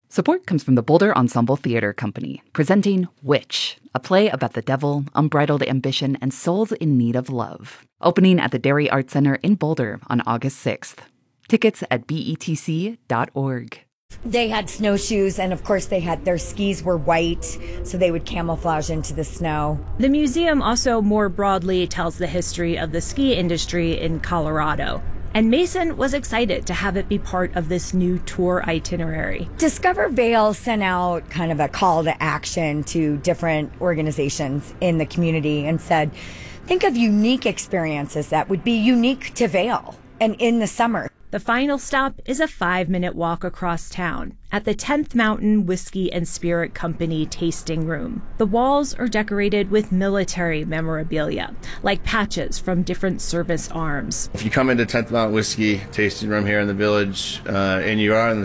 Support comes from the Boulder Ensemble Theater Company, presenting Witch, a play about the devil, unbridled ambition, and souls in need of love. Opening at the Dairy Arts Center in Boulder on August 6th. Tickets at betc.org. They had snowshoes, and of course their skis were white, so they would camouflage into the snow. The museum also more broadly tells the history of the ski industry in Colorado. And Mason was excited to have it be part of this new tour itinerary. Discover Vail sent out kind of a call to action to different organizations in the community and said, think of unique experiences that would be unique to Vail and in the summer. The final stop is a 5-minute walk across town at the 10th Mountain Whiskey and Spirit Company tasting room. The walls are decorated with military memorabilia, like patches from different service arms. If you come into 10th Mountain Whiskey tasting room here in the village and you are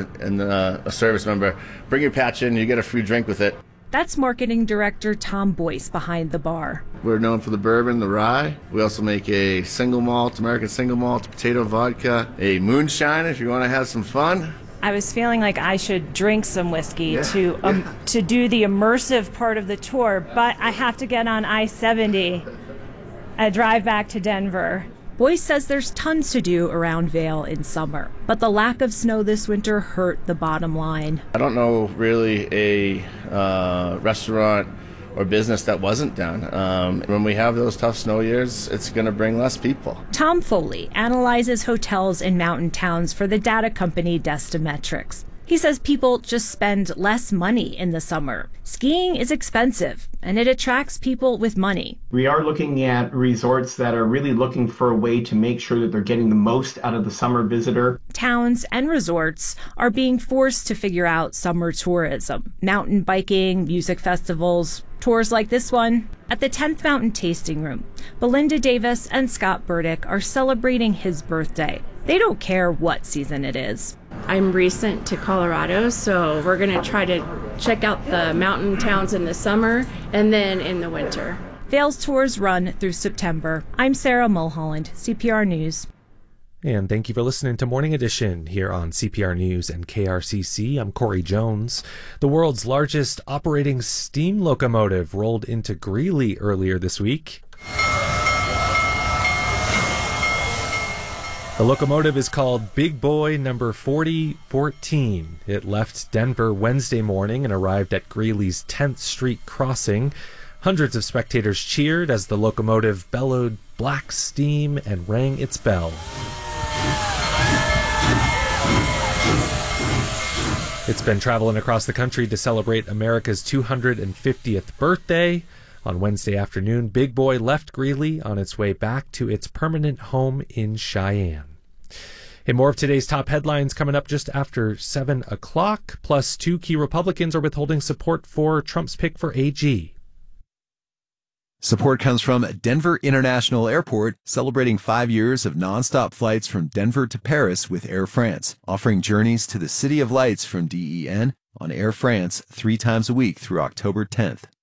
a service member, bring your patch in, you get a free drink with it. That's marketing director Tom Boyce behind the bar. We're known for the bourbon, the rye. We also make a single malt, American single malt, potato vodka, a moonshine if you want to have some fun. I was feeling like I should drink some whiskey to do the immersive part of the tour, but I have to get on I-70 and drive back to Denver. Boyce says there's tons to do around Vail in summer, but the lack of snow this winter hurt the bottom line. I don't know really a restaurant or business that wasn't down. When we have those tough snow years, it's going to bring less people. Tom Foley analyzes hotels in mountain towns for the data company Destametrics. He says people just spend less money in the summer. Skiing is expensive, and it attracts people with money. We are looking at resorts that are really looking for a way to make sure that they're getting the most out of the summer visitor. Towns and resorts are being forced to figure out summer tourism. Mountain biking, music festivals, tours like this one. At the 10th Mountain Tasting Room, Belinda Davis and Scott Burdick are celebrating his birthday. They don't care what season it is. I'm recent to Colorado, so we're going to try to check out the mountain towns in the summer and then in the winter. Vail's tours run through September. I'm Sarah Mulholland, CPR News. And thank you for listening to Morning Edition here on CPR News and KRCC. I'm Corey Jones. The world's largest operating steam locomotive rolled into Greeley earlier this week. The locomotive is called Big Boy number 4014. It left Denver Wednesday morning and arrived at Greeley's 10th Street crossing. Hundreds of spectators cheered as the locomotive bellowed black steam and rang its bell. It's been traveling across the country to celebrate America's 250th birthday. On Wednesday afternoon, Big Boy left Greeley on its way back to its permanent home in Cheyenne. Hey, more of today's top headlines coming up just after 7 o'clock. Plus, 2 key Republicans are withholding support for Trump's pick for AG. Support comes from Denver International Airport, celebrating 5 years of nonstop flights from Denver to Paris with Air France, offering journeys to the City of Lights from DEN on Air France 3 times a week through October 10th.